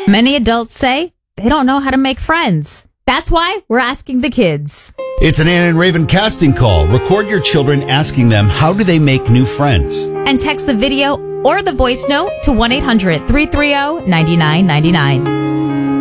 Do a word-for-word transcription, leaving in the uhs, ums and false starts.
Many adults say they don't know how to make friends. That's why we're asking the kids. It's an Ann and Raven casting call. Record your children asking them, how do they make new friends? And text the video or the voice note to one eight hundred three three zero nine nine nine nine.